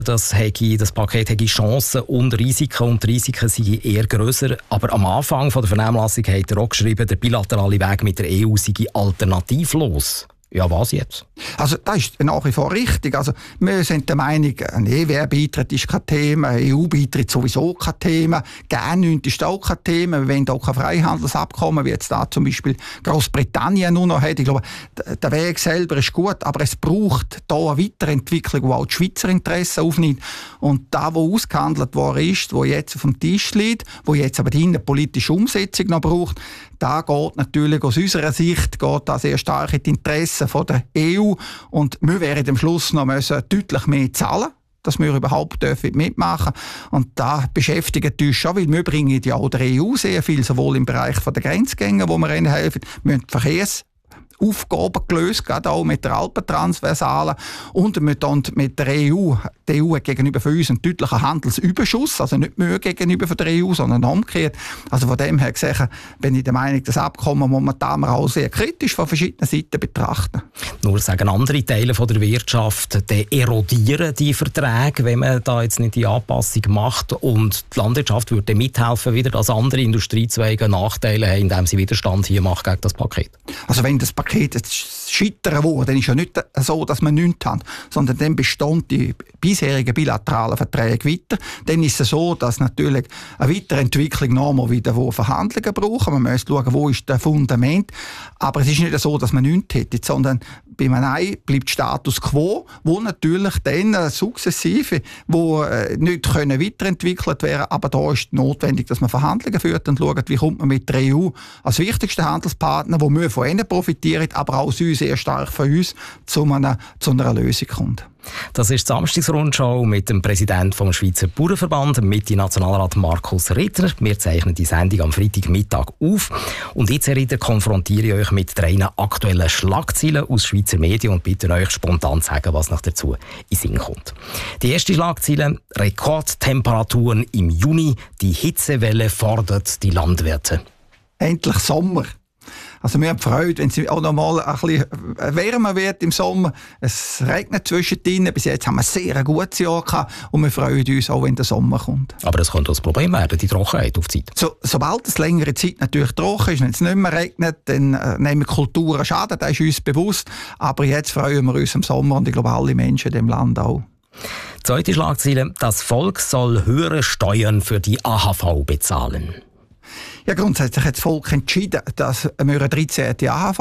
das Paket hätte Chancen und Risiken, und die Risiken seien eher grösser. Aber am Anfang von der Vernehmlassung hat er auch geschrieben, der bilaterale Weg mit der EU sei alternativlos. Ja, was jetzt? Also das ist nach wie vor richtig. Also wir sind der Meinung, ein EWR-Beitritt ist kein Thema, ein EU-Beitritt sowieso kein Thema, G9 ist auch kein Thema, wir wollen auch kein Freihandelsabkommen, wie jetzt da zum Beispiel Großbritannien nur noch hat. Ich glaube, der Weg selber ist gut, aber es braucht da eine Weiterentwicklung, die auch die Schweizer Interessen aufnimmt. Und da, wo ausgehandelt worden ist, wo jetzt auf dem Tisch liegt, wo jetzt aber die innenpolitische Umsetzung noch braucht, da geht natürlich aus unserer Sicht sehr stark in die Interessen von der EU, und wir werden am Schluss noch deutlich mehr zahlen, dass wir überhaupt mitmachen dürfen. Und da beschäftigt uns schon, weil wir bringen ja auch der EU sehr viel, sowohl im Bereich der Grenzgänger, wo wir ihnen helfen, wir haben Verkehrsaufgaben gelöst, gerade auch mit der Alpentransversalen, und mit der EU. Die EU hat gegenüber von uns einen deutlichen Handelsüberschuss, also nicht mehr gegenüber von der EU, sondern umgekehrt. Also von dem her gesehen bin ich der Meinung, das Abkommen momentan auch sehr kritisch von verschiedenen Seiten betrachten. Nur sagen andere Teile von der Wirtschaft, die erodieren die Verträge, wenn man da jetzt nicht die Anpassung macht, und die Landwirtschaft würde mithelfen, wieder, dass andere Industriezweige Nachteile haben, indem sie Widerstand hier macht gegen das Paket. Also wenn das Paket scheitern würde, dann ist ja nicht so, dass wir nichts haben, sondern dann bestehen die bisherigen bilateralen Verträge weiter. Dann ist es so, dass natürlich eine Weiterentwicklung nochmal wieder Verhandlungen brauchen. Man muss schauen, wo ist das Fundament. Aber es ist nicht so, dass man nichts hätte, sondern beim Nein bleibt Status quo, wo natürlich dann sukzessive nicht weiterentwickelt werden können. Aber da ist notwendig, dass man Verhandlungen führt und schaut, wie kommt man mit der EU als wichtigsten Handelspartner, wo wir von ihnen profitieren, aber auch sie sehr stark von uns, zu einer Lösung kommt. Das ist die Samstagsrundschau mit dem Präsidenten vom Schweizer Bauernverband, Mitte-Nationalrat Markus Ritter. Wir zeichnen die Sendung am Freitagmittag auf. Und jetzt, Herr Ritter, konfrontiere ich euch mit 3 aktuellen Schlagzeilen aus Schweizer Medien und bitte euch spontan zu sagen, was noch dazu in Sinn kommt. Die erste Schlagzeile: Rekordtemperaturen im Juni. Die Hitzewelle fordert die Landwirte. Endlich Sommer. Also wir haben Freude, wenn es auch noch mal ein bisschen wärmer wird im Sommer. Es regnet zwischendrin. Bis jetzt haben wir ein sehr gutes Jahr gehabt und wir freuen uns auch, wenn der Sommer kommt. Aber das könnte auch ein Problem werden, die Trockenheit auf die Zeit. Sobald es längere Zeit natürlich trocken ist, wenn es nicht mehr regnet, dann nehmen Kulturen Schaden, das ist uns bewusst. Aber jetzt freuen wir uns im Sommer und ich glaube, alle Menschen in diesem Land auch. Zweite Schlagzeile: Das Volk soll höhere Steuern für die AHV bezahlen. Ja, grundsätzlich hat das Volk entschieden, dass wir eine 13. AHV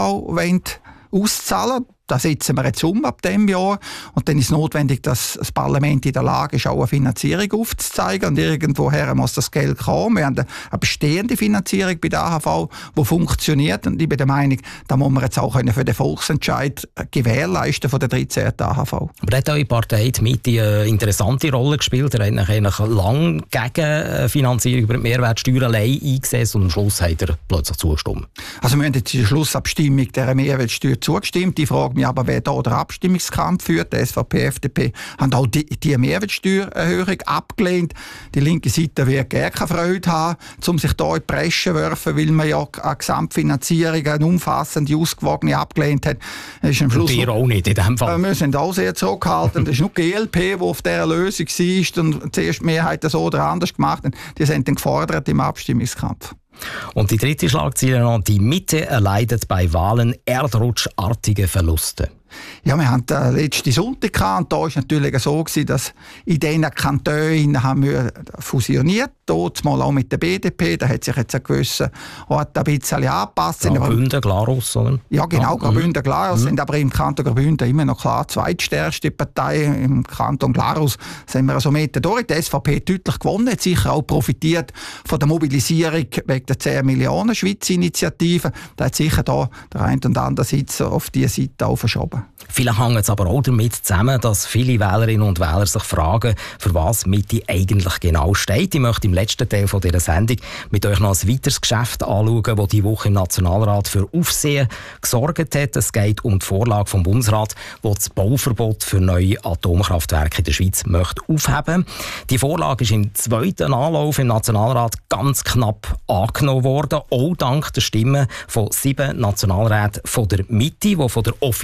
auszahlen wollen. Das setzen wir jetzt ab diesem Jahr. Und dann ist es notwendig, dass das Parlament in der Lage ist, auch eine Finanzierung aufzuzeigen. Und irgendwoher muss das Geld kommen. Wir haben eine bestehende Finanzierung bei der AHV, die funktioniert. Und ich bin der Meinung, da muss man jetzt auch für den Volksentscheid gewährleisten von der 13. AHV. Aber da hat eure Partei die Mitte eine interessante Rolle gespielt. Er hat eigentlich lange gegen Finanzierung über die Mehrwertsteuer allein eingesetzt und am Schluss hat er plötzlich zugestimmt. Also wir haben jetzt in der Schlussabstimmung der Mehrwertsteuer zugestimmt. Die Frage aber wer da den Abstimmungskampf führt, die SVP, FDP, haben auch die Mehrwertsteuererhöhung abgelehnt. Die linke Seite wird gerne keine Freude haben, um sich da in die Bresche zu werfen, weil man ja eine Gesamtfinanzierung, eine umfassende, ausgewogene abgelehnt hat. Ist am Schluss wir auch nicht in diesem Fall. Wir sind auch sehr zurückhaltend. Es ist nur die GLP, die auf dieser Lösung war und zuerst die Mehrheit so oder anders gemacht hat. Die sind dann gefordert im Abstimmungskampf. Und die dritte Schlagzeile noch: Die Mitte erleidet bei Wahlen erdrutschartige Verluste. Ja, wir haben den letzten Sonntag gehabt, und da war es natürlich so, dass in diesen Kantonen haben wir fusioniert, dort mal auch mit der BDP, da hat sich jetzt ein gewisser Ort ein bisschen angepasst. Graubünden, Glarus, oder? Ja, genau, Graubünden, Glarus sind aber im Kanton Graubünden immer noch klar die zweitstärkste Partei. Im Kanton Glarus sind wir also mit durch. Die SVP hat deutlich gewonnen, hat sicher auch profitiert von der Mobilisierung wegen der 10 Millionen Schweiz-Initiative. Da hat sicher da der eine und andere Sitz auf diese Seite auch verschoben. Vielleicht hängt es aber auch damit zusammen, dass viele Wählerinnen und Wähler sich fragen, für was Mitte eigentlich genau steht. Ich möchte im letzten Teil dieser Sendung mit euch noch ein weiteres Geschäft anschauen, das diese Woche im Nationalrat für Aufsehen gesorgt hat. Es geht um die Vorlage vom Bundesrat, die das Bauverbot für neue Atomkraftwerke in der Schweiz möchte aufheben. Die Vorlage ist im zweiten Anlauf im Nationalrat ganz knapp angenommen worden, auch dank der Stimmen von 7 Nationalräten von der Mitte, die von der offiziellen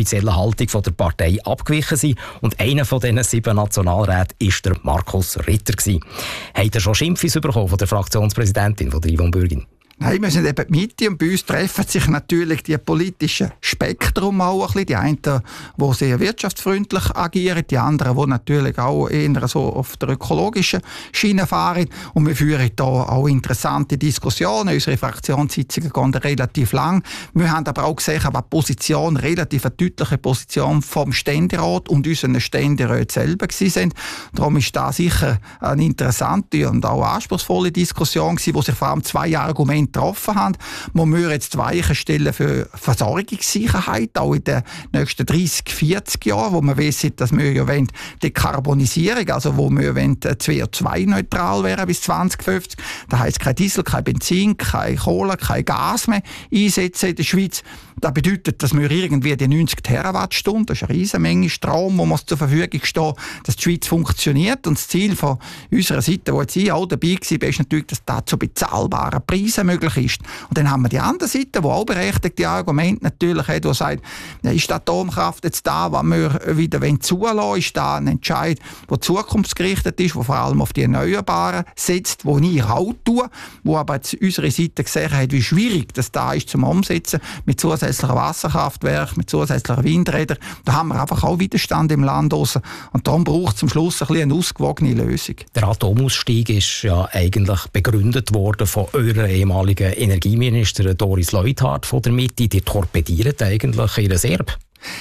Haltung von der Partei abgewichen sind. Und einer von diesen 7 Nationalräten war der Markus Ritter. Habt ihr schon Schimpfis bekommen von der Fraktionspräsidentin, von der Yvonne Bürgin? Nein, wir sind eben die Mitte und bei uns treffen sich natürlich die politischen Spektrum auch ein bisschen. Die einen, die sehr wirtschaftsfreundlich agieren, die anderen, die natürlich auch eher so auf der ökologischen Schiene fahren. Und wir führen hier auch interessante Diskussionen. Unsere Fraktionssitzungen gehen relativ lang. Wir haben aber auch gesehen, was Position, relativ eine deutliche Position vom Ständerat und unseren Ständeräten selber gewesen. Darum ist das sicher eine interessante und auch anspruchsvolle Diskussion gewesen, wo sich vor allem 2 Argumente getroffen haben, wo wir jetzt die Weichen stellen für Versorgungssicherheit, auch in den nächsten 30, 40 Jahren, wo wir wissen, dass wir ja Dekarbonisierung, also wo wir CO2-neutral wären bis 2050. Das heisst, kein Diesel, kein Benzin, kein Kohle, kein Gas mehr einsetzen in der Schweiz. Das bedeutet, dass wir irgendwie die 90 Terawattstunden, das ist eine riesige Menge Strom, die muss zur Verfügung stehen, dass die Schweiz funktioniert. Und das Ziel von unserer Seite, wo jetzt ich auch dabei war, ist natürlich, dass das zu bezahlbaren Preisen möglich ist. Und dann haben wir die andere Seite, die auch berechtigte Argumente natürlich hat, die sagt, ja, ist die Atomkraft jetzt da, was wir wieder zulassen wollen? Ist da ein Entscheid, der zukunftsgerichtet ist, der vor allem auf die Erneuerbaren setzt, wo ich auch tue, wo aber jetzt unsere Seite gesehen hat, wie schwierig das da ist zum Umsetzen mit zusätzlichen Wasserkraftwerken, mit zusätzlichen Windrädern. Da haben wir einfach auch Widerstand im Land draussen. Und darum braucht es zum Schluss ein bisschen eine ausgewogene Lösung. Der Atomausstieg ist ja eigentlich begründet worden von eurer ehemaligen Energieministerin Doris Leuthard von der Mitte. Die torpediert eigentlich ihren Erbe.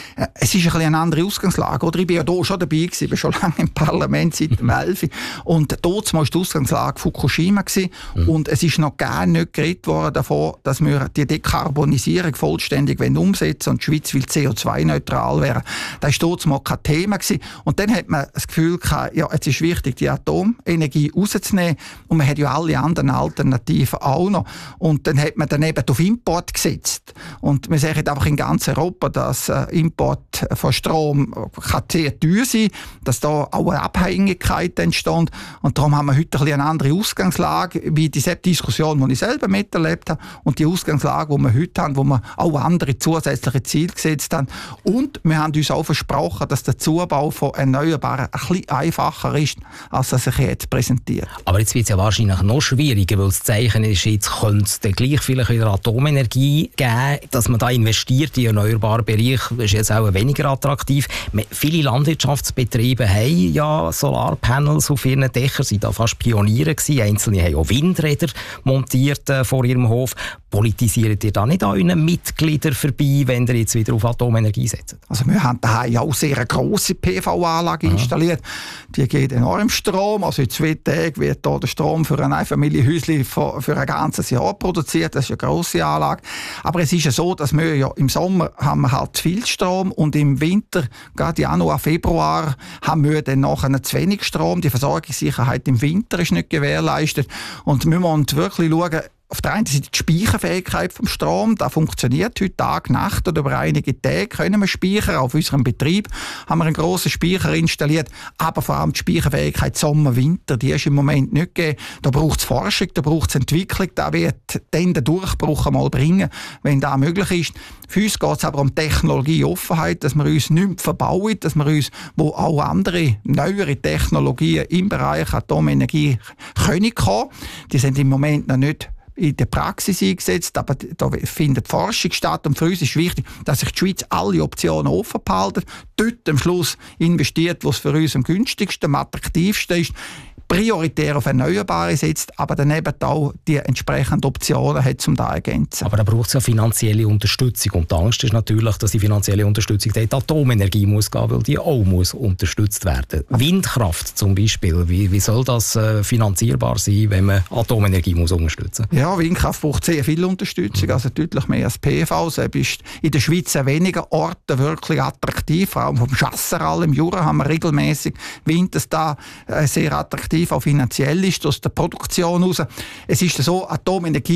Es ist eine andere Ausgangslage. Oder? Ich war ja hier schon dabei, ich bin schon lange im Parlament, seit dem 11. Und dort war die Ausgangslage Fukushima. Und es ist noch gar nicht geredet worden davon, dass wir die Dekarbonisierung vollständig umsetzen und die Schweiz will CO2-neutral werden. Das war dort mal kein Thema. Und dann hat man das Gefühl gehabt, ja, jetzt ist wichtig, die Atomenergie rauszunehmen. Und man hat ja alle anderen Alternativen auch noch. Und dann hat man dann eben auf Import gesetzt. Und wir sehen einfach in ganz Europa, dass Import von Strom kann sehr teuer sein, dass da auch eine Abhängigkeit entsteht. Und darum haben wir heute eine andere Ausgangslage, wie diese Diskussion, die ich selber miterlebt habe, und die Ausgangslage, die wir heute haben, wo wir auch andere zusätzliche Ziele gesetzt haben. Und wir haben uns auch versprochen, dass der Zubau von Erneuerbaren ein bisschen einfacher ist, als er sich jetzt präsentiert. Aber jetzt wird es ja wahrscheinlich noch schwieriger, weil das Zeichen ist, jetzt könnte es dann gleich vielleicht wieder Atomenergie geben, dass man da investiert in erneuerbaren Bereich. Das ist jetzt auch weniger attraktiv. Viele Landwirtschaftsbetriebe haben ja Solarpanels auf ihren Dächern, sind da fast Pioniere gewesen. Einzelne haben auch Windräder montiert vor ihrem Hof. Politisiert ihr da nicht an euren Mitgliedern vorbei, wenn ihr jetzt wieder auf Atomenergie setzt? Also wir haben daheim auch sehr eine grosse PV-Anlage installiert. Die geht enorm Strom. Also in 2 Tagen wird da der Strom für ein Einfamilienhäuschen für ein ganzes Jahr produziert. Das ist eine grosse Anlage. Aber es ist ja so, dass wir ja im Sommer haben wir halt zu viel Strom und im Winter, gerade Januar, Februar, haben wir dann nachher zu wenig Strom. Die Versorgungssicherheit im Winter ist nicht gewährleistet. Und wir müssen wirklich schauen, auf der einen Seite die Speicherfähigkeit vom Strom, das funktioniert heute Tag, Nacht oder über einige Tage können wir speichern. Auf unserem Betrieb haben wir einen grossen Speicher installiert, aber vor allem die Speicherfähigkeit Sommer, Winter, die ist im Moment nicht gegeben. Da braucht es Forschung, da braucht es Entwicklung, da wird dann den Durchbruch einmal bringen, wenn das möglich ist. Für uns geht es aber um Technologieoffenheit, dass wir uns nicht verbauen, dass wir uns, wo auch andere, neuere Technologien im Bereich Atomenergie können kommen. Die sind im Moment noch nicht in der Praxis eingesetzt, aber da findet Forschung statt und für uns ist wichtig, dass sich die Schweiz alle Optionen offen behalten, dort am Schluss investiert, wo es für uns am günstigsten, am attraktivsten ist, prioritär auf Erneuerbare setzt, aber dann eben auch die entsprechenden Optionen hat, um das zu ergänzen. Aber da braucht es ja finanzielle Unterstützung und die Angst ist natürlich, dass die finanzielle Unterstützung die Atomenergie muss gehen, weil die auch muss unterstützt werden. Windkraft zum Beispiel, wie soll das finanzierbar sein, wenn man Atomenergie muss unterstützen muss? Ja, Windkraft braucht sehr viel Unterstützung, also deutlich mehr als PV. Es ist in der Schweiz an wenigen Orten wirklich attraktiv, vor allem vom Chasseral im Jura haben wir regelmäßig Wind, dass da sehr attraktiv auch finanziell ist, aus der Produktion raus. Es ist so, Atomenergie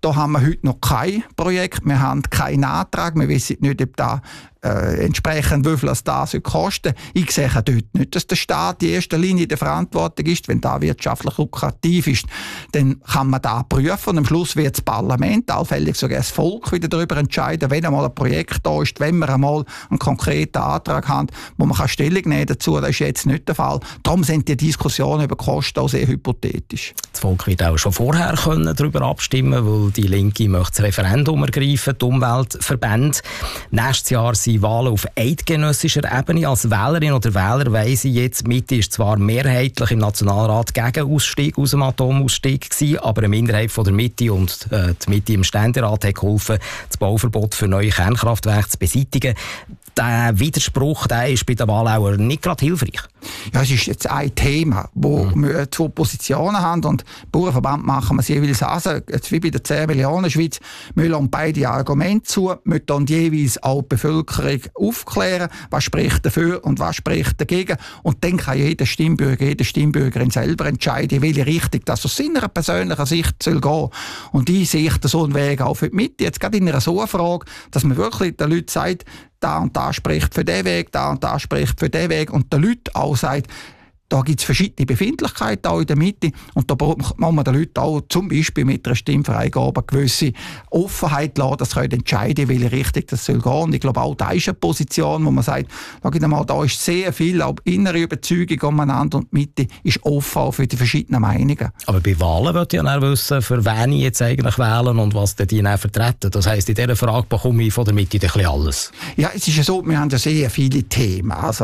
Da haben wir heute noch kein Projekt, wir haben keinen Antrag, wir wissen nicht, ob da entsprechend wie viel das kosten. Ich sehe dort nicht, dass der Staat in erster Linie in der Verantwortung ist. Wenn das wirtschaftlich lukrativ ist, dann kann man das prüfen und am Schluss wird das Parlament, allfällig sogar das Volk, wieder darüber entscheiden, wenn einmal ein Projekt da ist, wenn wir einmal einen konkreten Antrag haben, wo man Stellung nehmen dazu. Das ist jetzt nicht der Fall. Darum sind die Diskussionen über Kosten auch sehr hypothetisch. Das Volk wird auch schon vorher darüber abstimmen, weil die Linke möchte das Referendum ergreifen, die Umweltverbände. Nächstes Jahr sind Wahlen auf eidgenössischer Ebene. Als Wählerin oder Wähler weiss ich jetzt, Mitte ist zwar mehrheitlich im Nationalrat gegen Ausstieg aus dem Atomausstieg gewesen, aber eine Minderheit von der Mitte und die Mitte im Ständerat hat geholfen, das Bauverbot für neue Kernkraftwerke zu beseitigen. Der Widerspruch, der ist bei den Wahlen auch nicht gerade hilfreich. Ja, es ist jetzt ein Thema, wo wir zwei Positionen haben und Bauernverband machen wir jeweils an, jetzt wie bei der 10 Millionen Schweiz, wir lassen beide Argumente zu, wir dann jeweils auch die Bevölkerung aufklären, was spricht dafür und was spricht dagegen und dann kann jeder Stimmbürger, jede Stimmbürgerin selber entscheiden, in welche Richtung das aus seiner persönlichen Sicht soll gehen. Und ich sehe so einen Weg auch für die Mitte, jetzt gerade in einer so Frage, dass man wirklich den Leuten sagt, da und da spricht für den Weg, da und da spricht für den Weg und den Leuten auch sagt, da gibt es verschiedene Befindlichkeiten auch in der Mitte und da muss man den Leuten auch zum Beispiel mit einer Stimmfreigabe eine gewisse Offenheit lassen, dass sie entscheiden können, in welche Richtung das soll gehen. Und ich glaube auch, da ist eine Position, wo man sagt, da ist sehr viel auch innere Überzeugung umeinander und die Mitte ist offen auch für die verschiedenen Meinungen. Aber bei Wahlen wird ja dann wissen, für wen ich jetzt eigentlich wählen und was die dann vertreten. Das heisst, in dieser Frage bekomme ich von der Mitte ein bisschen alles. Ja, es ist ja so, wir haben ja sehr viele Themen, also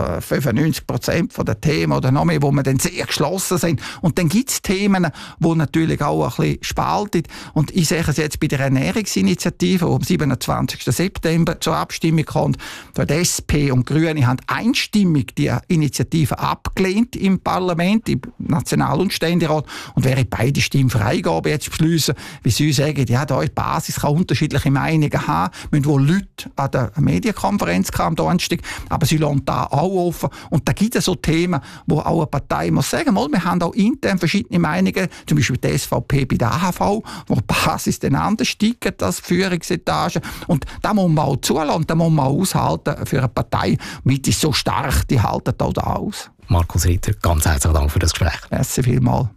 95% der Themen oder noch mehr, wo wir dann sehr geschlossen sind. Und dann gibt es Themen, die natürlich auch ein bisschen spalten. Und ich sehe es jetzt bei der Ernährungsinitiative, die am 27. September zur Abstimmung kommt. Die SP und die Grüne haben einstimmig die Initiative abgelehnt im Parlament, im National- und Ständerat. Und während beide Stimmfreigabe jetzt beschließen, wie sie sagen, ja, da ist die Basis, kann unterschiedliche Meinungen haben, müssen wohl Leute an der Medienkonferenz am Donnerstag, aber sie lassen da auch offen. Und da gibt es so Themen, wo auch eine Partei muss sagen, wir haben auch intern verschiedene Meinungen, zum Beispiel die SVP bei der AHV, wo die Basis dann anders tickt als die Führungsetage. Und da muss man auch zulassen, da muss man auch aushalten für eine Partei. Mit ist so stark, die halten auch da aus. Markus Ritter, ganz herzlichen Dank für das Gespräch. Merci vielmals.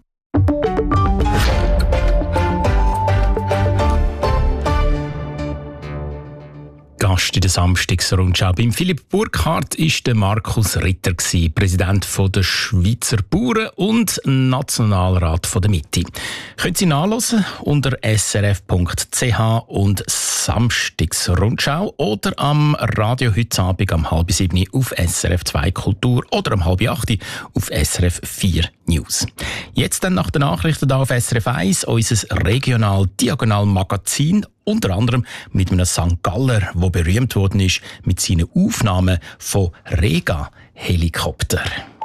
Gast in der Samstagsrundschau beim Philipp Burkhardt ist der Markus Ritter, Präsident der Schweizer Bauern und Nationalrat der Mitte. Können Sie nachhören unter srf.ch und Samstagsrundschau oder am Radio heute Abend um 6:30 auf SRF 2 Kultur oder um 7:30 auf SRF 4 News. Jetzt dann nach den Nachrichten hier auf SRF 1 unser Regional-Diagonal-Magazin, unter anderem mit einem St. Galler, der berühmt worden ist mit seinen Aufnahmen von Rega-Helikopter.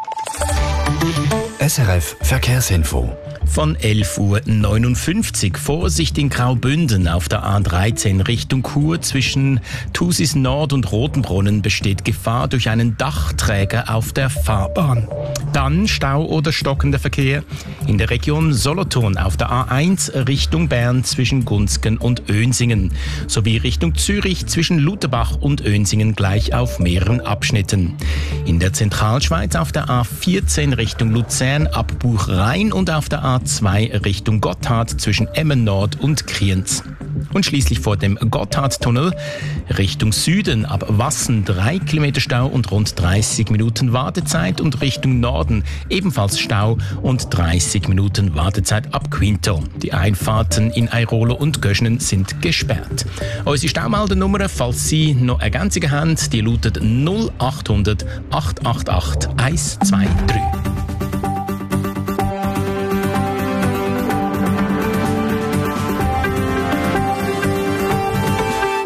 SRF Verkehrsinfo. Von 11:59 Uhr. Vorsicht in Graubünden auf der A13 Richtung Chur zwischen Thusis Nord und Rotenbrunnen besteht Gefahr durch einen Dachträger auf der Fahrbahn. Dann Stau oder stockender Verkehr in der Region Solothurn auf der A1 Richtung Bern zwischen Gunzgen und Önsingen sowie Richtung Zürich zwischen Lutherbach und Önsingen gleich auf mehreren Abschnitten. In der Zentralschweiz auf der A14 Richtung Luzern ab Buchrain und auf der A2 Richtung Gotthard zwischen Emmen Nord und Kriens. Und schließlich vor dem Gotthardtunnel Richtung Süden ab Wassen 3 Kilometer Stau und rund 30 Minuten Wartezeit und Richtung Norden ebenfalls Stau und 30 Minuten Wartezeit ab Quinto. Die Einfahrten in Airolo und Göschnen sind gesperrt. Unsere Staumeldernummer, falls Sie noch Ergänzungen haben, die lautet 0800 888 123.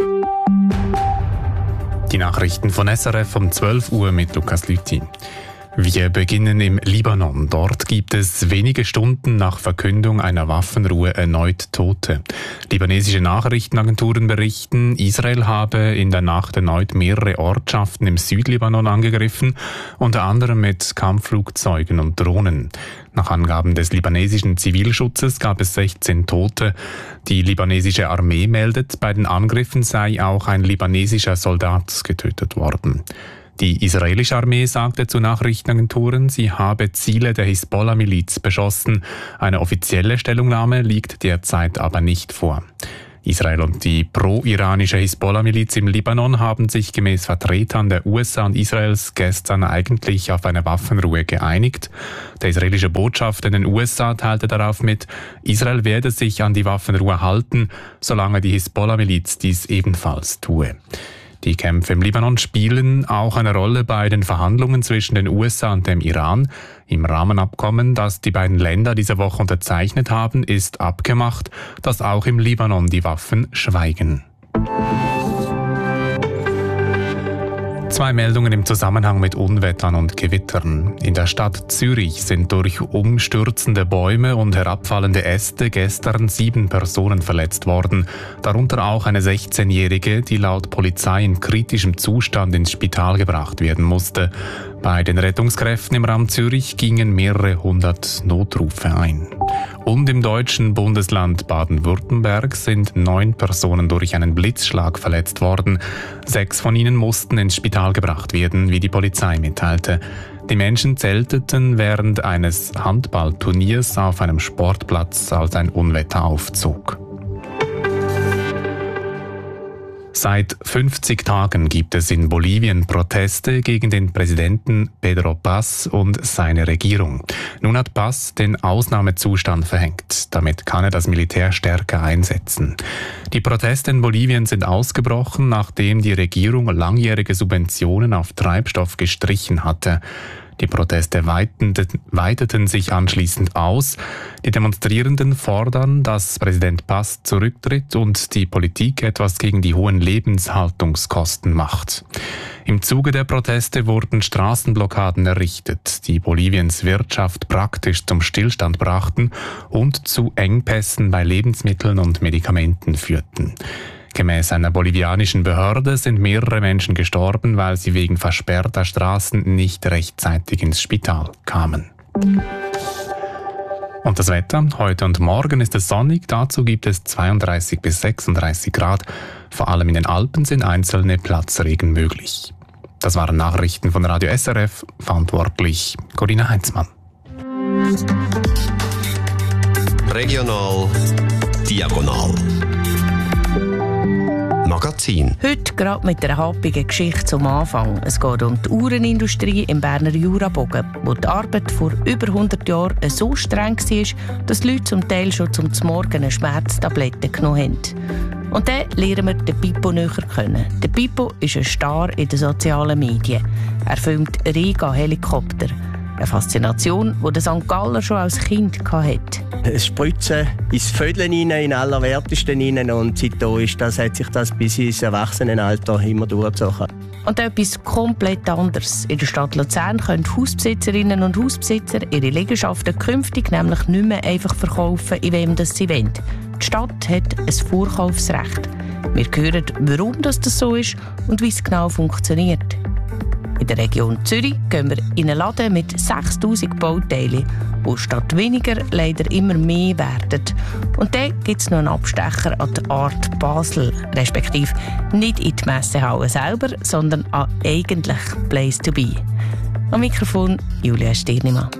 Die Nachrichten von SRF um 12 Uhr mit Lukas Lüthin. Wir beginnen im Libanon. Dort gibt es wenige Stunden nach Verkündung einer Waffenruhe erneut Tote. Libanesische Nachrichtenagenturen berichten, Israel habe in der Nacht erneut mehrere Ortschaften im Südlibanon angegriffen, unter anderem mit Kampfflugzeugen und Drohnen. Nach Angaben des libanesischen Zivilschutzes gab es 16 Tote. Die libanesische Armee meldet, bei den Angriffen sei auch ein libanesischer Soldat getötet worden. Die israelische Armee sagte zu Nachrichtenagenturen, sie habe Ziele der Hisbollah-Miliz beschossen. Eine offizielle Stellungnahme liegt derzeit aber nicht vor. Israel und die pro-iranische Hisbollah-Miliz im Libanon haben sich gemäß Vertretern der USA und Israels gestern eigentlich auf eine Waffenruhe geeinigt. Der israelische Botschafter in den USA teilte darauf mit, Israel werde sich an die Waffenruhe halten, solange die Hisbollah-Miliz dies ebenfalls tue. Die Kämpfe im Libanon spielen auch eine Rolle bei den Verhandlungen zwischen den USA und dem Iran. Im Rahmenabkommen, das die beiden Länder diese Woche unterzeichnet haben, ist abgemacht, dass auch im Libanon die Waffen schweigen. 2 Meldungen im Zusammenhang mit Unwettern und Gewittern. In der Stadt Zürich sind durch umstürzende Bäume und herabfallende Äste gestern 7 Personen verletzt worden, darunter auch eine 16-Jährige, die laut Polizei in kritischem Zustand ins Spital gebracht werden musste. Bei den Rettungskräften im Raum Zürich gingen mehrere hundert Notrufe ein. Und im deutschen Bundesland Baden-Württemberg sind 9 Personen durch einen Blitzschlag verletzt worden. 6 von ihnen mussten ins Spital gebracht werden, wie die Polizei mitteilte. Die Menschen zelteten während eines Handballturniers auf einem Sportplatz, als ein Unwetter aufzog. Seit 50 Tagen gibt es in Bolivien Proteste gegen den Präsidenten Pedro Paz und seine Regierung. Nun hat Paz den Ausnahmezustand verhängt. Damit kann er das Militär stärker einsetzen. Die Proteste in Bolivien sind ausgebrochen, nachdem die Regierung langjährige Subventionen auf Treibstoff gestrichen hatte. Die Proteste weiteten sich anschließend aus. Die Demonstrierenden fordern, dass Präsident Paz zurücktritt und die Politik etwas gegen die hohen Lebenshaltungskosten macht. Im Zuge der Proteste wurden Straßenblockaden errichtet, die Boliviens Wirtschaft praktisch zum Stillstand brachten und zu Engpässen bei Lebensmitteln und Medikamenten führten. Gemäß einer bolivianischen Behörde sind mehrere Menschen gestorben, weil sie wegen versperrter Straßen nicht rechtzeitig ins Spital kamen. Und das Wetter? Heute und morgen ist es sonnig, dazu gibt es 32 bis 36 Grad. Vor allem in den Alpen sind einzelne Platzregen möglich. Das waren Nachrichten von Radio SRF, verantwortlich Corinna Heinzmann. Regional Diagonal Magazin. Heute gerade mit einer happigen Geschichte zum Anfang. Es geht um die Uhrenindustrie im Berner Jurabogen, wo die Arbeit vor über 100 Jahren so streng war, dass die Leute zum Teil schon zum Morgen eine Schmerztablette genommen haben. Und dann lernen wir den Pippo näher kennen. Der Pippo ist ein Star in den sozialen Medien. Er filmt Riga-Helikopter. Eine Faszination, die der St. Galler schon als Kind hatte. Es Spritzen ins Vödeln rein, in allerwertesten rein. Und seitdem hat sich das bis ins Erwachsenenalter immer durchgezogen. Und etwas komplett anderes. In der Stadt Luzern können Hausbesitzerinnen und Hausbesitzer ihre Liegenschaften künftig nämlich nicht mehr einfach verkaufen, in wem das sie wollen. Die Stadt hat ein Vorkaufsrecht. Wir hören, warum das so ist und wie es genau funktioniert. In der Region Zürich gehen wir in einen Laden mit 6000 Bauteilen, wo statt weniger leider immer mehr werden. Und dann gibt es noch einen Abstecher an die Art Basel, respektive nicht in die Messehalle selber, sondern an eigentlich Place to be. Am Mikrofon Julia Stirnimann.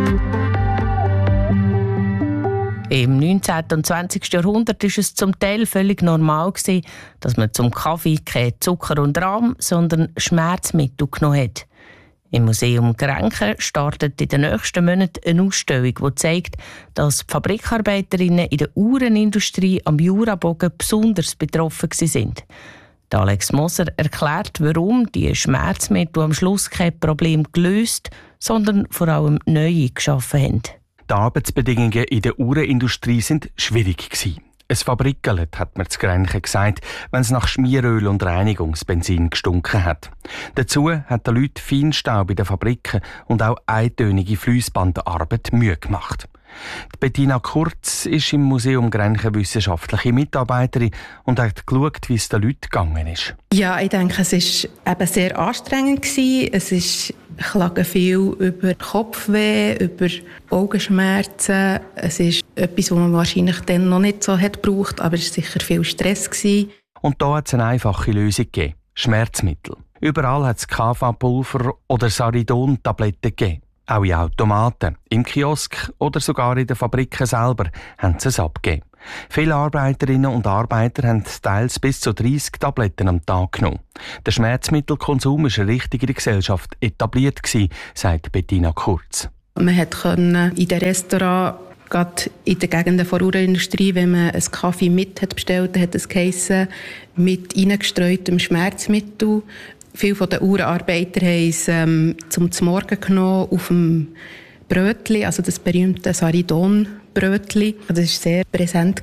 Im 19. und 20. Jahrhundert war es zum Teil völlig normal, dass man zum Kaffee kein Zucker und Rahm, sondern Schmerzmittel genommen hat. Im Museum Grenken startet in den nächsten Monaten eine Ausstellung, die zeigt, dass die Fabrikarbeiterinnen in der Uhrenindustrie am Jurabogen besonders betroffen waren. Alex Moser erklärt, warum die Schmerzmittel am Schluss kein Problem gelöst, sondern vor allem neue geschaffen haben. Die Arbeitsbedingungen in der Uhrenindustrie sind schwierig gewesen. Es fabrikelt, hat mir zu Grenchen gesagt, wenn es nach Schmieröl und Reinigungsbenzin gestunken hat. Dazu hat den Leuten Feinstaub in den Fabriken und auch eintönige Fliessbandarbeit Mühe gemacht. Die Bettina Kurz ist im Museum Grenchen wissenschaftliche Mitarbeiterin und hat geschaut, wie es den Leuten gegangen ist. Ja, ich denke, es war eben sehr anstrengend gewesen. Es klagen viel über Kopfweh, über Augenschmerzen. Es ist etwas, was man wahrscheinlich dann noch nicht so hat gebraucht, aber es war sicher viel Stress gewesen. Und da hat es eine einfache Lösung gegeben: Schmerzmittel. Überall hat es Kava-Pulver oder Saridon-Tabletten gegeben. Auch in Automaten, im Kiosk oder sogar in den Fabriken selber haben sie es abgegeben. Viele Arbeiterinnen und Arbeiter haben teils bis zu 30 Tabletten am Tag genommen. Der Schmerzmittelkonsum war richtig in der Gesellschaft etabliert gewesen, sagt Bettina Kurz. Man konnte in den Restaurants, gerade in den Gegenden der Uhrenindustrie, wenn man einen Kaffee mit hat bestellt, hat es geheissen, mit reingestreutem Schmerzmittel. Viele der Uhrenarbeiter haben es zum Morgen genommen auf dem Brötli, also das berühmte Saridon-Brötli. Das war sehr präsent.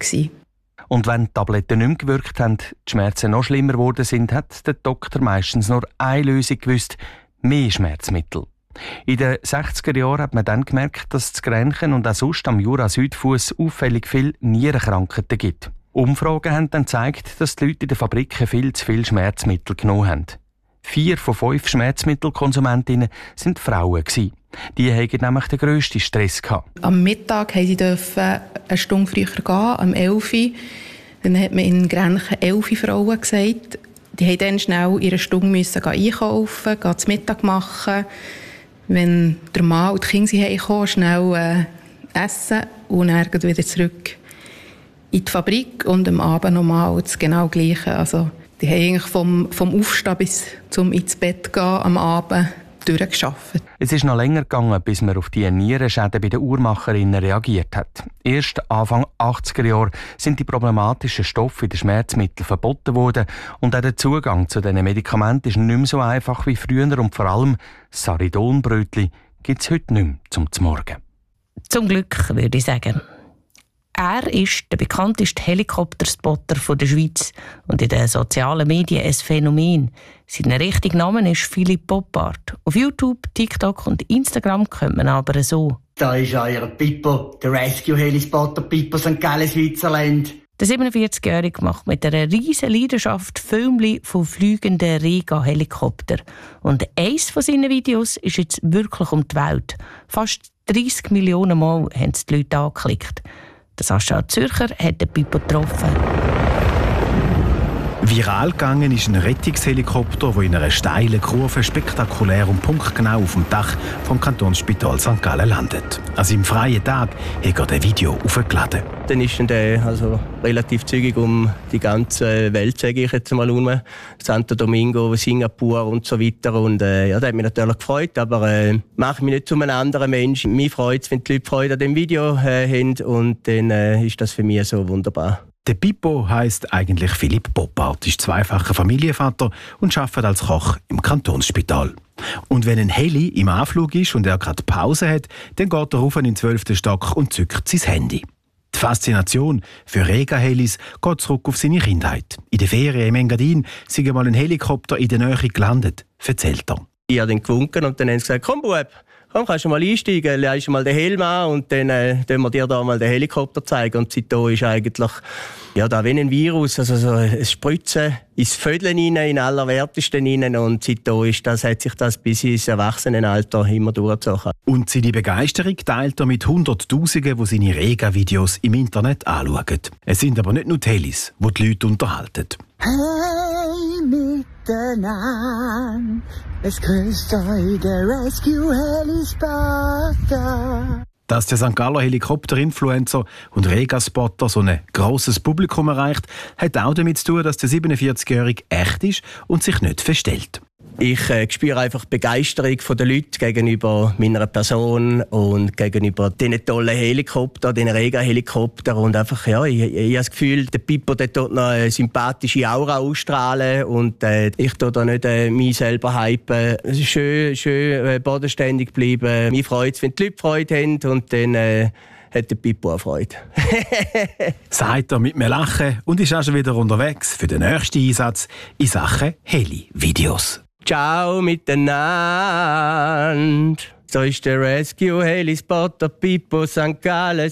Und wenn die Tabletten nicht mehr gewirkt haben, die Schmerzen noch schlimmer geworden sind, hat der Doktor meistens nur eine Lösung gewusst: mehr Schmerzmittel. In den 60er Jahren hat man dann gemerkt, dass es in Grenchen und auch sonst am Jura-Südfuss auffällig viele Nierenkrankheiten gibt. Umfragen haben dann gezeigt, dass die Leute in den Fabriken viel zu viel Schmerzmittel genommen haben. 4 von 5 Schmerzmittelkonsumentinnen waren Frauen. Die hatten nämlich den grössten Stress gehabt. Am Mittag durften sie eine Stunde früher gehen, um 11 Uhr. Dann hat man in Grenchen 11 Frauen gesagt. Die mussten dann schnell ihre Stunde einkaufen, zu Mittag machen. Wenn der Mann und die Kinder heimkamen, schnell essen und dann wieder zurück in die Fabrik und am Abend nochmal das genau Gleiche. Also, die haben eigentlich vom Aufstehen bis zum ins Bett gehen am Abend durchgearbeitet. Es ist noch länger gegangen, bis man auf die Nierenschäden bei den Uhrmacherinnen reagiert hat. Erst Anfang 80er Jahre sind die problematischen Stoffe in den Schmerzmitteln verboten worden und auch der Zugang zu diesen Medikamenten ist nicht mehr so einfach wie früher und vor allem Saridon-Brötli gibt es heute nicht mehr zum Morgen. Zum Glück, würde ich sagen. Er ist der bekannteste Helikopterspotter der Schweiz und in den sozialen Medien ein Phänomen. Sein richtiger Name ist Philipp Poppart. Auf YouTube, TikTok und Instagram kennt man aber so. Da ist euer Pippo, der Rescue-Helispotter Pippo St. Gallen, Switzerland. Der 47-Jährige macht mit einer riesen Leidenschaft Filme von fliegenden Rega-Helikoptern. Und eines von seinen Videos ist jetzt wirklich um die Welt. Fast 30 Millionen Mal haben es die Leute angeklickt. Der Sascha Zürcher hat den Pippo getroffen. Viral gegangen ist ein Rettungshelikopter, der in einer steilen Kurve spektakulär und punktgenau auf dem Dach vom Kantonsspital St. Gallen landet. An seinem freien Tag hat er das Video aufgeladen. Dann ist der relativ zügig um die ganze Welt, sage ich jetzt mal, Santo Domingo, Singapur und so weiter. Und das hat mich natürlich gefreut, aber mache mich nicht zu einem anderen Menschen. Mich freut es, wenn die Leute Freude an dem Video haben und dann ist das für mich so wunderbar. Der Pippo heisst eigentlich Philipp Poppart, ist zweifacher Familienvater und arbeitet als Koch im Kantonsspital. Und wenn ein Heli im Anflug ist und er gerade Pause hat, dann geht er rauf in den 12. Stock und zückt sein Handy. Die Faszination für Rega-Helis geht zurück auf seine Kindheit. In der Ferien im Engadin sei einmal ein Helikopter in der Nähe gelandet, erzählt er. Ich habe dann gewunken und dann haben sie gesagt, komm Bub, komm, kannst du mal einsteigen, leist mal den Helm an und dann wir dir da mal den Helikopter zeigen. Und seitdem ist eigentlich da wie ein Virus, also so ein Spritzen ins Vödeln rein, in allerwertesten rein. Und seitdem hat sich das bis ins Erwachsenenalter immer durchgezogen. Und seine Begeisterung teilt er mit Hunderttausenden, die seine Rega-Videos im Internet anschauen. Es sind aber nicht nur die Helis, die die Leute unterhalten. Hey miteinander, es grüßt euch der Rescue-Helispotter. Dass der St. Galler Helikopter-Influencer und Rega-Spotter so ein grosses Publikum erreicht, hat auch damit zu tun, dass der 47-Jährige echt ist und sich nicht verstellt. Ich spüre einfach Begeisterung der Leute gegenüber meiner Person und gegenüber diesen tollen Helikoptern, diesen Rega-Helikoptern. Und einfach, ich habe das Gefühl, der Pippo der tut noch eine sympathische Aura ausstrahlen und ich tue da nicht mich selber hypen. Es ist schön bodenständig bleiben. Mich freut es, wenn die Leute Freude haben und dann hat der Pippo auch Freude. Sagt er mit einem Lachen und ist auch schon wieder unterwegs für den nächsten Einsatz in Sachen Heli-Videos. Ciao miteinander. So ist der Rescue Heli-Spotter Pippo St. Gallen,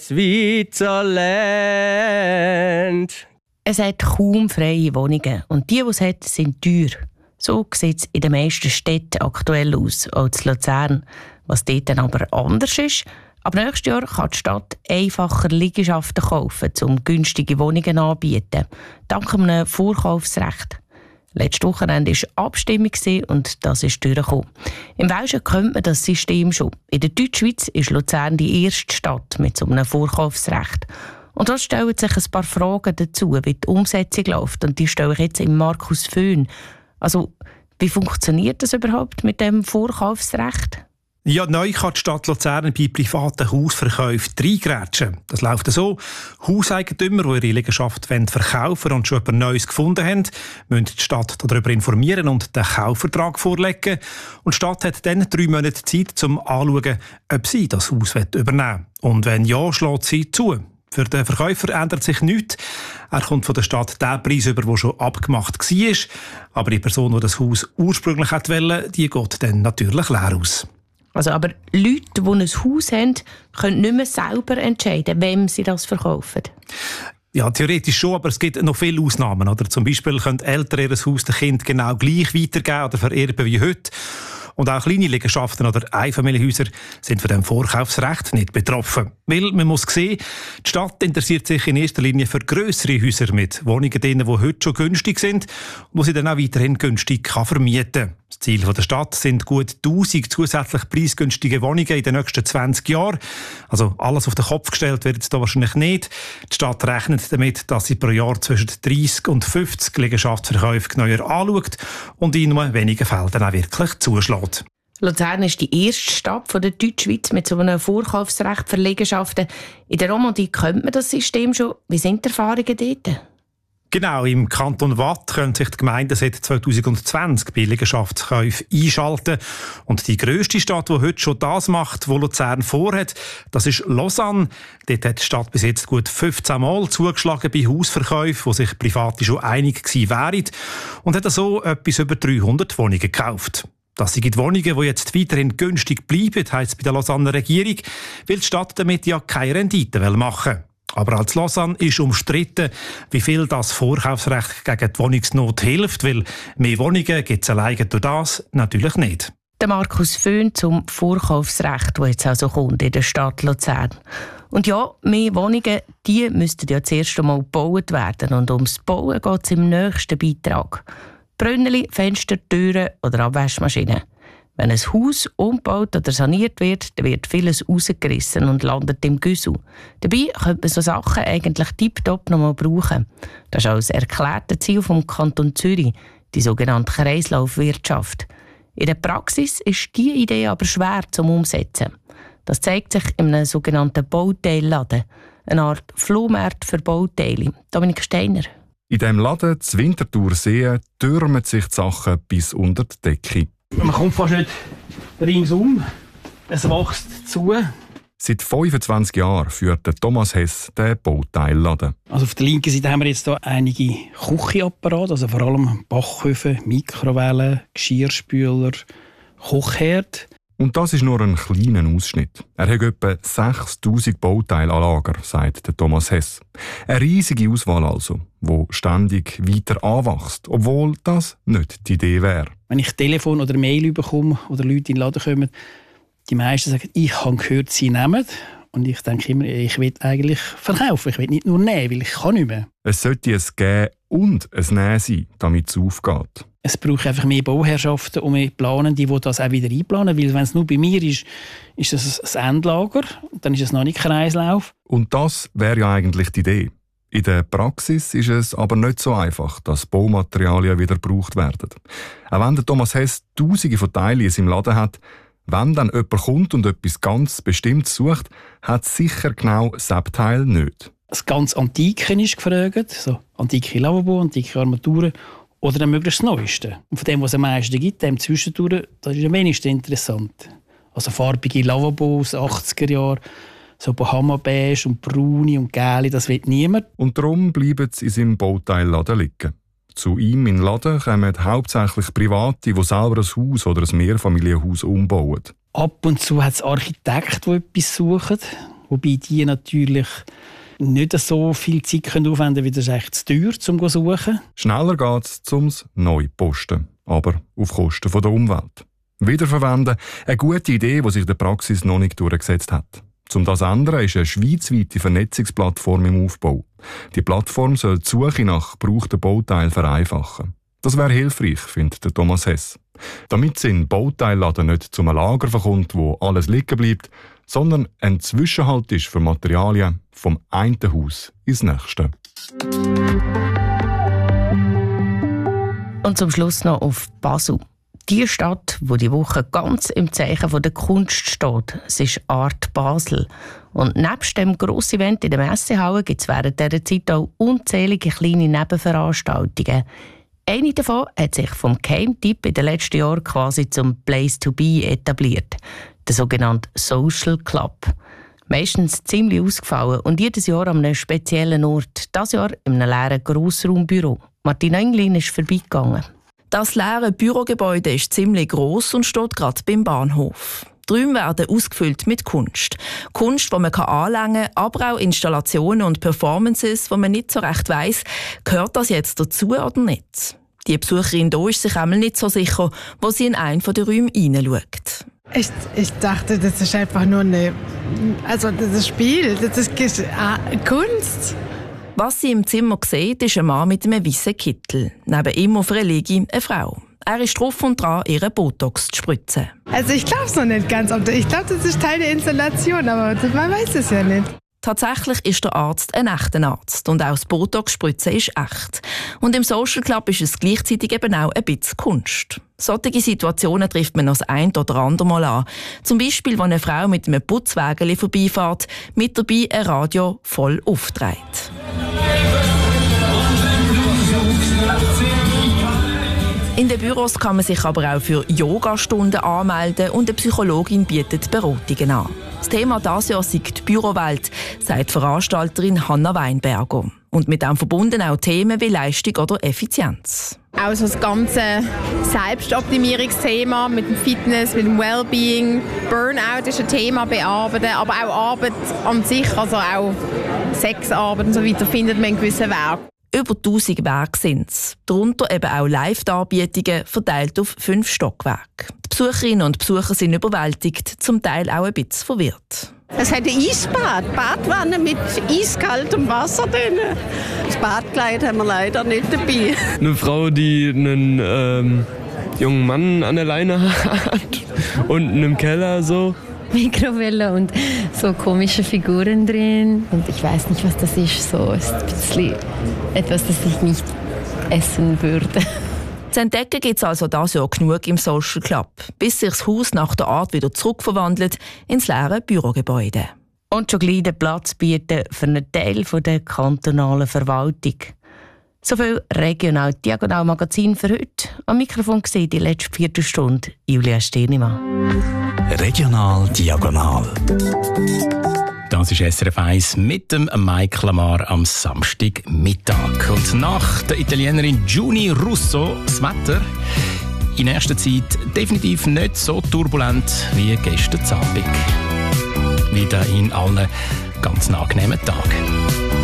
Switzerland. Es hat kaum freie Wohnungen und die es hat, sind teuer. So sieht es in den meisten Städten aktuell aus, auch in Luzern. Was dort dann aber anders ist, ab nächstes Jahr kann die Stadt einfacher Liegenschaften kaufen, um günstige Wohnungen anzubieten, dank einem Vorkaufsrecht. Letztes Wochenende war Abstimmung und das ist durchgekommen. Im Welschen kennt man das System schon. In der Deutschschweiz ist Luzern die erste Stadt mit so einem Vorkaufsrecht. Und da stellen sich ein paar Fragen dazu, wie die Umsetzung läuft. Und die stelle ich jetzt im Markus Föhn. Also, wie funktioniert das überhaupt mit dem Vorkaufsrecht? Ja, neu kann die Stadt Luzern bei privaten Hausverkäufen reingrätschen. Das läuft so: Hauseigentümer, die ihre Liegenschaft verkaufen und schon etwas Neues gefunden haben, müssen die Stadt darüber informieren und den Kaufvertrag vorlegen. Und die Stadt hat dann 3 Monate Zeit, um anzuschauen, ob sie das Haus übernehmen will. Und wenn ja, schlägt sie zu. Für den Verkäufer ändert sich nichts. Er kommt von der Stadt den Preis über, der schon abgemacht war. Aber die Person, die das Haus ursprünglich wollte, die geht dann natürlich leer aus. Also, aber Leute, die ein Haus haben, können nicht mehr selber entscheiden, wem sie das verkaufen. Ja, theoretisch schon, aber es gibt noch viele Ausnahmen. Oder? Zum Beispiel können Eltern ihr Haus dem Kind genau gleich weitergeben oder vererben wie heute. Und auch kleine Liegenschaften oder Einfamilienhäuser sind von dem Vorkaufsrecht nicht betroffen. Weil man muss sehen, die Stadt interessiert sich in erster Linie für grössere Häuser mit Wohnungen, die heute schon günstig sind und die sie dann auch weiterhin günstig vermieten kann. Das Ziel der Stadt sind gut 1000 zusätzlich preisgünstige Wohnungen in den nächsten 20 Jahren. Also alles auf den Kopf gestellt wird es da wahrscheinlich nicht. Die Stadt rechnet damit, dass sie pro Jahr zwischen 30 und 50 Liegenschaftsverkäufe genauer anschaut und in nur wenigen Fällen dann auch wirklich zuschlägt. Luzern ist die erste Stadt der Deutschschweiz mit so einem Vorkaufsrecht für Liegenschaften. In der Romandie kennt man das System schon. Wie sind die Erfahrungen dort? Genau, im Kanton Waadt können sich die Gemeinden seit 2020 bei Liegenschaftskäufen einschalten. Und die grösste Stadt, die heute schon das macht, was Luzern vorhat, das ist Lausanne. Dort hat die Stadt bis jetzt gut 15 Mal zugeschlagen bei Hausverkäufen, wo sich Private schon einig gewesen wären. Und hat so etwas über 300 Wohnungen gekauft. Das sind die Wohnungen, die jetzt weiterhin günstig bleiben, heisst es bei der Lausanner Regierung, weil die Stadt damit ja keine Rendite machen will. Aber als Lausanne ist umstritten, wie viel das Vorkaufsrecht gegen die Wohnungsnot hilft, weil mehr Wohnungen gibt es alleine durch das natürlich nicht. Der Markus Föhn zum Vorkaufsrecht, das jetzt also kommt in der Stadt Luzern. Und ja, mehr Wohnungen, die müssten ja zuerst einmal gebaut werden. Und ums Bauen geht es im nächsten Beitrag. Brünneli, Fenster, Türen oder Abwaschmaschinen. Wenn ein Haus umgebaut oder saniert wird, dann wird vieles rausgerissen und landet im Güssel. Dabei könnte man so Sachen eigentlich tiptop noch mal brauchen. Das ist auch das erklärte Ziel vom Kanton Zürich, die sogenannte Kreislaufwirtschaft. In der Praxis ist diese Idee aber schwer zum Umsetzen. Das zeigt sich in einem sogenannten Bauteilladen, eine Art Flohmarkt für Bauteile. Dominik Steiner. In diesem Laden zu Winterthur sehen, türmen sich die Sachen bis unter die Decke. Man kommt fast nicht ringsum. Es wächst zu. Seit 25 Jahren führt Thomas Hess den Bauteilladen. Also auf der linken Seite haben wir jetzt hier einige Küchenapparate, also vor allem Backöfen, Mikrowellen, Geschirrspüler, Kochherd. Und das ist nur ein kleiner Ausschnitt. Er hat etwa 6000 Bauteile an Lager, sagt Thomas Hess. Eine riesige Auswahl also, die ständig weiter anwächst, obwohl das nicht die Idee wäre. Wenn ich Telefon oder Mail bekomme oder Leute in den Laden kommen, die meisten sagen, ich habe gehört, sie nehmen. Und ich denke immer, ich will eigentlich verkaufen. Ich will nicht nur nehmen, weil ich kann nicht mehr. Es sollte ein Geben und ein Nehmen sein, damit es aufgeht. Es braucht einfach mehr Bauherrschaften und mehr Planende, die das auch wieder einplanen. Weil wenn es nur bei mir ist, ist es ein Endlager. Dann ist es noch nicht Kreislauf. Und das wäre ja eigentlich die Idee. In der Praxis ist es aber nicht so einfach, dass Baumaterialien wieder gebraucht werden. Auch wenn der Thomas Hess Tausende von Teilen in seinem Laden hat, wenn dann jemand kommt und etwas ganz Bestimmtes sucht, hat es sicher genau das Teil nicht. Das ganz Antike ist gefragt, so antike Lavabo, antike Armaturen oder dann möglichst das Neueste. Und von dem, was es am meisten gibt, dem Zwischendurch, das ist am wenigsten interessant. Also farbige Lavabos, 80er Jahre, So Bahama-Beige und Braune und Gelbe, das will niemand. Und darum bleiben sie in seinem Bauteilladen liegen. Zu ihm in den Laden kommen hauptsächlich Private, die selber ein Haus oder ein Mehrfamilienhaus umbauen. Ab und zu hat es Architekten, die etwas suchen, wobei die natürlich nicht so viel Zeit aufwenden können, wie das echt zu teuer zum suchen. Schneller geht es ums Neuposten, aber auf Kosten der Umwelt. Wiederverwenden, eine gute Idee, die sich in der Praxis noch nicht durchgesetzt hat. Um das zu ändern, ist eine schweizweite Vernetzungsplattform im Aufbau. Die Plattform soll die Suche nach gebrauchten Bauteilen vereinfachen. Das wäre hilfreich, findet der Thomas Hess. Damit sein Bauteilladen nicht zum Lager verkommt, wo alles liegen bleibt, sondern ein Zwischenhalt ist für Materialien vom einen Haus ins nächste. Und zum Schluss noch auf Basel. Die Stadt, die die Woche ganz im Zeichen der Kunst steht, es ist Art Basel. Und nebst dem grossen Event in der Messehalle gibt es während dieser Zeit auch unzählige kleine Nebenveranstaltungen. Eine davon hat sich vom Keimtipp in den letzten Jahren quasi zum Place to be etabliert. Der sogenannte Social Club. Meistens ziemlich ausgefallen und jedes Jahr an einem speziellen Ort. Dieses Jahr in einem leeren Grossraumbüro. Martina Englin ist vorbeigegangen. Das leere Bürogebäude ist ziemlich gross und steht gerade beim Bahnhof. Die Räume werden ausgefüllt mit Kunst. Kunst, die man anlängen kann, aber auch Installationen und Performances, wo man nicht so recht weiss, gehört das jetzt dazu oder nicht. Die Besucherin hier ist sich einmal nicht so sicher, wo sie in einen der Räume hineinschaut. Ich dachte, das ist einfach nur das ist Spiel, das ist Kunst. Was sie im Zimmer sieht, ist ein Mann mit einem weißen Kittel. Neben ihm auf einer Liege eine Frau. Er ist drauf und dran, ihre Botox zu spritzen. Also ich glaube es noch nicht ganz. Ich glaube, das ist Teil der Installation, aber man weiß es ja nicht. Tatsächlich ist der Arzt ein echter Arzt und auch das Botox-Spritzen ist echt. Und im Social Club ist es gleichzeitig eben auch ein bisschen Kunst. Solche Situationen trifft man noch das ein oder andere Mal an. Zum Beispiel, wenn eine Frau mit einem Putzwägeli vorbeifährt, mit dabei ein Radio voll aufdreht. In den Büros kann man sich aber auch für Yogastunden anmelden und eine Psychologin bietet Beratungen an. Das Thema dieses Jahr sei die Bürowelt, sagt Veranstalterin Hanna Weinberger. Und mit dem verbunden auch Themen wie Leistung oder Effizienz. Auch so das ganze Selbstoptimierungsthema mit dem Fitness, mit dem Wellbeing. Burnout ist ein Thema bearbeiten, aber auch Arbeit an sich, also auch Sexarbeit und so weiter, findet man in gewissen Werken. Über 1000 Werke sind es. Darunter eben auch Live-Darbietungen, verteilt auf 5 Stockwerke. Die Besucherinnen und Besucher sind überwältigt, zum Teil auch ein bisschen verwirrt. Es hat ein Eisbad, Badwanne mit eiskaltem Wasser drin. Das Badkleid haben wir leider nicht dabei. Eine Frau, die einen jungen Mann an der Leine hat, unten im Keller so. Mikrowelle und so komische Figuren drin. Und ich weiß nicht, was das ist. So ist ein bisschen etwas, das ich nicht essen würde. Zu entdecken gibt es also dieses Jahr genug im Social Club, bis sich das Haus nach der Art wieder zurückverwandelt ins leere Bürogebäude. Und schon gleich den Platz bieten für einen Teil der kantonalen Verwaltung. So viel Regional-Diagonal-Magazin für heute. Am Mikrofon gesehen die letzte Viertelstunde Julia Stirnimann. Regional Diagonal. Das ist SRF 1 mit dem Mike Lamar am Samstagmittag. Und nach der Italienerin Giuni Russo das Wetter in nächster Zeit definitiv nicht so turbulent wie gestern Abend. Wieder in allen ganz angenehmen Tagen.